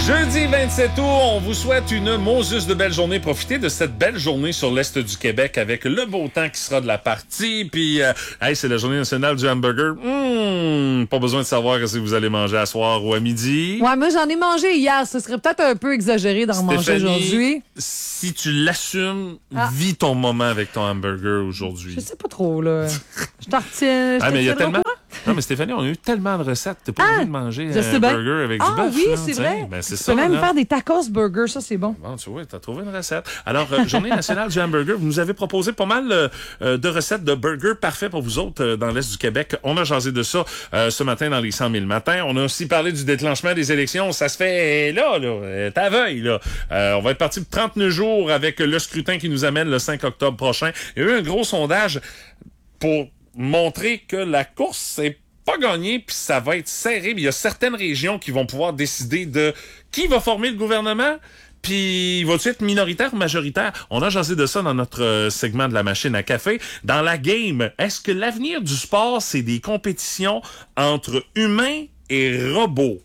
Jeudi 27 août, on vous souhaite une Moses de belle journée. Profitez de cette belle journée sur l'Est du Québec avec le beau temps qui sera de la partie. Puis, c'est la journée nationale du hamburger. Pas besoin de savoir si vous allez manger à soir ou à midi. Ouais, moi, j'en ai mangé hier. Ce serait peut-être un peu exagéré d'en manger aujourd'hui. Si tu l'assumes, vis ton moment avec ton hamburger aujourd'hui. Je sais pas trop, là. Je t'en retiens. Mais il y a tellement... Non, mais Stéphanie, on a eu tellement de recettes. T'es pas obligé de manger un burger avec du bœuf. Ah oui, c'est vrai. Ben, c'est tu ça, peux même là. faire des tacos burgers, ça, c'est bon. Bon, tu vois, t'as trouvé une recette. Alors, Journée nationale du hamburger, vous nous avez proposé pas mal de recettes de burgers parfaits pour vous autres dans l'Est du Québec. On a jasé de ça ce matin dans les 100 000 matins. On a aussi parlé du déclenchement des élections. Ça se fait là, ta veille, là. On va être parti pour 39 jours avec le scrutin qui nous amène le 5 octobre prochain. Il y a eu un gros sondage pour montrer que la course est pas gagné, puis ça va être serré. Il y a certaines régions qui vont pouvoir décider de qui va former le gouvernement, puis va-tu être minoritaire ou majoritaire? On a jasé de ça dans notre segment de la machine à café. Dans la game, est-ce que l'avenir du sport, c'est des compétitions entre humains et robots?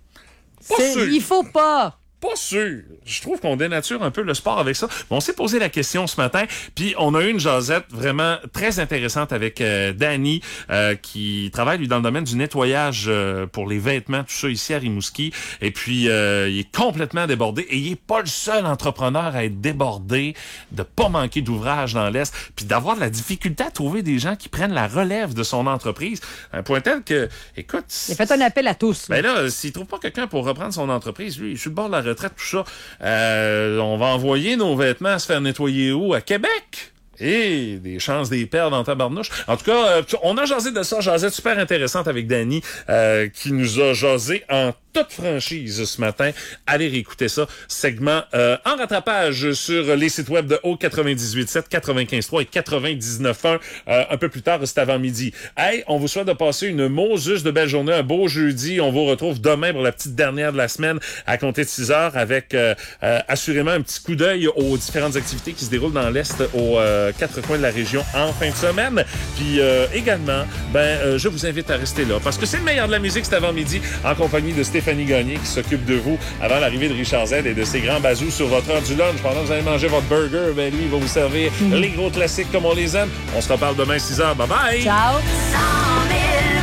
Il faut pas. Pas sûr. Je trouve qu'on dénature un peu le sport avec ça. Mais on s'est posé la question ce matin, puis on a eu une jasette vraiment très intéressante avec Danny, qui travaille, lui, dans le domaine du nettoyage pour les vêtements, tout ça, ici à Rimouski. Et puis, il est complètement débordé. Et il est pas le seul entrepreneur à être débordé, de pas manquer d'ouvrage dans l'Est, puis d'avoir de la difficulté à trouver des gens qui prennent la relève de son entreprise. Un point tel que, écoute... Il a fait un appel à tous. Ben là, s'il trouve pas quelqu'un pour reprendre son entreprise, lui, il est sur le bord de la retraite, tout ça. On va envoyer nos vêtements à se faire nettoyer où? À Québec? Et des chances des perles dans ta barnouche. En tout cas, on a jasé de ça, jasette super intéressante avec Danny, qui nous a jasé en toute franchise ce matin. Allez réécouter ça. Segment en rattrapage sur les sites web de Haut 98.7, 95.3 et 99.1 un peu plus tard cet avant-midi. Hey, on vous souhaite de passer une Moses de belle journée, un beau jeudi. On vous retrouve demain pour la petite dernière de la semaine à compter de 6 heures avec assurément un petit coup d'œil aux différentes activités qui se déroulent dans l'Est aux 4 coins de la région en fin de semaine. Puis également, je vous invite à rester là parce que c'est le meilleur de la musique cet avant-midi en compagnie de Stéphanie Gagné qui s'occupe de vous avant l'arrivée de Richard Z et de ses grands bazous sur votre heure du lunch. Pendant que vous allez manger votre burger, ben lui, il va vous servir les gros classiques comme on les aime. On se reparle demain 6h. Bye bye! Ciao! 100 000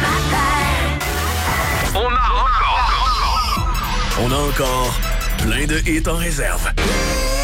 matins. On a encore plein de hits en réserve.